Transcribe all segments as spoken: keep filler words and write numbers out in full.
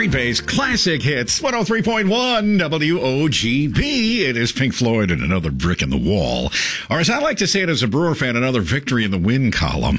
Green Bay's classic hits, one oh three point one W O G B. It is Pink Floyd and another brick in the wall. Or as I like to say it as a Brewer fan, another victory in the win column.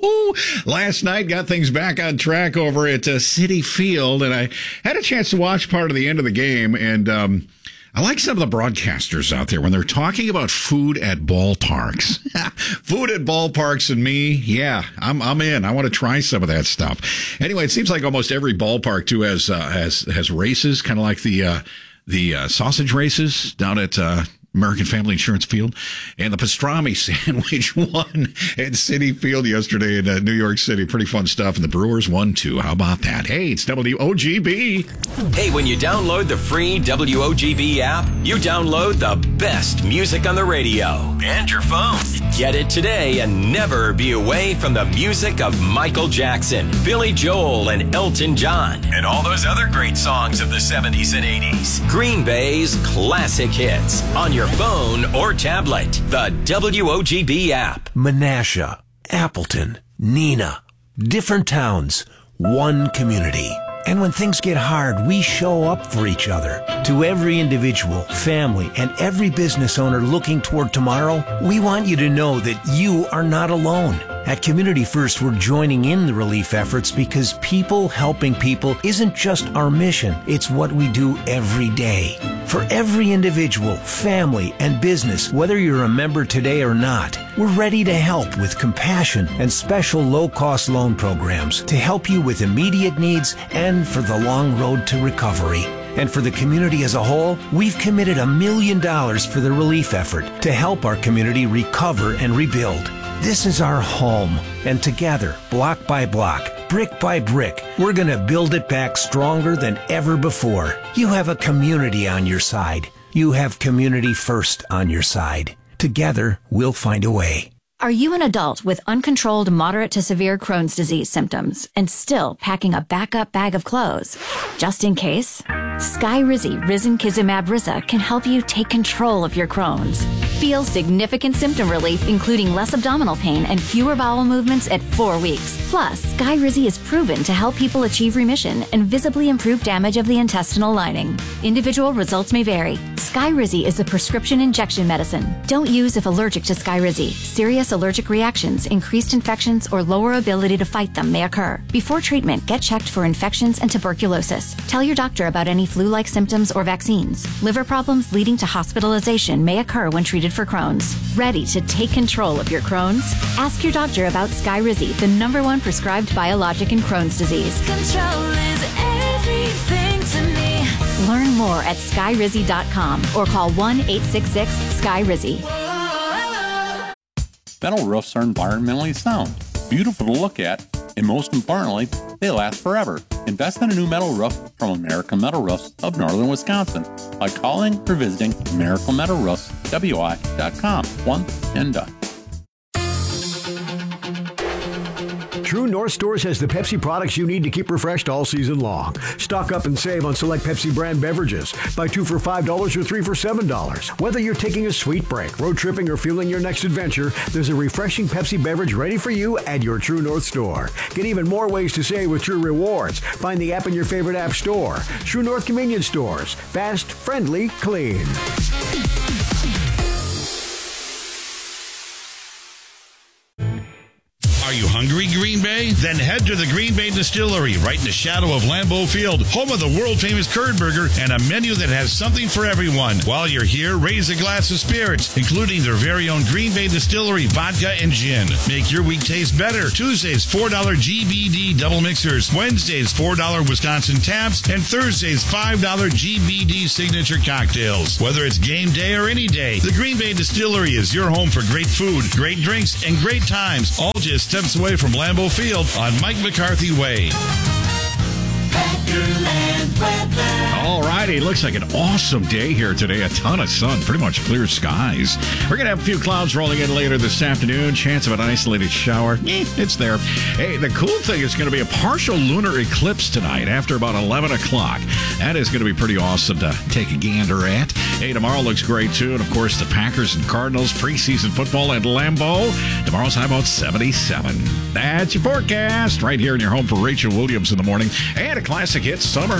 Last night got things back on track over at uh, Citi Field, and I had a chance to watch part of the end of the game, and um, I like some of the broadcasters out there when they're talking about food at ballparks. Food at ballparks and me, yeah, I'm I'm in. I want to try some of that stuff. Anyway, it seems like almost every ballpark too has uh, has has races, kind of like the uh, the uh, sausage races down at uh, American Family Insurance Field, and the pastrami sandwich won at Citi Field yesterday in uh, New York City. Pretty fun stuff, and the Brewers won too. How about that? Hey, it's W O G B. Hey, when you download the free W O G B app, you download the best music on the radio and your phone. Get it today and never be away from the music of Michael Jackson, Billy Joel, and Elton John, and all those other great songs of the seventies and eighties. Green Bay's classic hits on your phone or tablet. The W O G B app. Menasha, Appleton, Neenah. Different towns, one community. And when things get hard, we show up for each other. To every individual, family, and every business owner looking toward tomorrow, we want you to know that you are not alone. At Community First, we're joining in the relief efforts because people helping people isn't just our mission, it's what we do every day. For every individual, family, and business, whether you're a member today or not, we're ready to help with compassion and special low-cost loan programs to help you with immediate needs and for the long road to recovery. And for the community as a whole, we've committed a million dollars for the relief effort to help our community recover and rebuild. This is our home, and together, block by block, brick by brick, we're going to build it back stronger than ever before. You have a community on your side. You have Community First on your side. Together, we'll find a way. Are you an adult with uncontrolled moderate to severe Crohn's disease symptoms and still packing a backup bag of clothes? Just in case, Skyrizi Risankizumab Riza can help you take control of your Crohn's. Feel significant symptom relief, including less abdominal pain and fewer bowel movements at four weeks. Plus, Skyrizi is proven to help people achieve remission and visibly improve damage of the intestinal lining. Individual results may vary. Skyrizi is a prescription injection medicine. Don't use if allergic to Skyrizi. Serious allergic reactions, increased infections, or lower ability to fight them may occur. Before treatment, get checked for infections and tuberculosis. Tell your doctor about any flu-like symptoms or vaccines. Liver problems leading to hospitalization may occur when treated for Crohn's. Ready to take control of your Crohn's? Ask your doctor about Skyrizi, the number one prescribed biologic in Crohn's disease. Control is everything to me. Learn more at skyrizi dot com or call one eight six six Sky Rizzy. Metal roofs are environmentally sound, beautiful to look at, and most importantly, they last forever. Invest in a new metal roof from American Metal Roofs of northern Wisconsin by calling or visiting American Metal Roofs W I dot com. One and done. True North Stores has the Pepsi products you need to keep refreshed all season long. Stock up and save on select Pepsi brand beverages. Buy two for five dollars or three for seven dollars. Whether you're taking a sweet break, road tripping, or fueling your next adventure, there's a refreshing Pepsi beverage ready for you at your True North Store. Get even more ways to save with True Rewards. Find the app in your favorite app store. True North Convenience Stores. Fast, friendly, clean. Are you hungry, Green Bay? Then head to the Green Bay Distillery, right in the shadow of Lambeau Field, home of the world-famous curd burger and a menu that has something for everyone. While you're here, raise a glass of spirits, including their very own Green Bay Distillery vodka and gin. Make your week taste better. Tuesdays, four dollar G B D double mixers. Wednesdays, four dollar Wisconsin taps. And Thursdays, five dollar G B D signature cocktails. Whether it's game day or any day, the Green Bay Distillery is your home for great food, great drinks, and great times, all just steps away from Lambeau Field on Mike McCarthy Way. All righty, looks like an awesome day here today. A ton of sun, pretty much clear skies. We're going to have a few clouds rolling in later this afternoon. Chance of an isolated shower. Eh, it's there. Hey, the cool thing is going to be a partial lunar eclipse tonight after about eleven o'clock. That is going to be pretty awesome to take a gander at. Hey, tomorrow looks great, too. And, of course, the Packers and Cardinals preseason football at Lambeau. Tomorrow's high about seventy-seven. That's your forecast right here in your home for Rachel Williams in the morning. And a classic hit, Summer.